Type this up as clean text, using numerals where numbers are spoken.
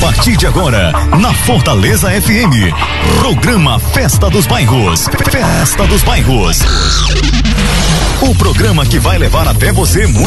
partir de agora, na Fortaleza FM, programa Festa dos Bairros. Festa dos Bairros. O programa que vai levar até você muito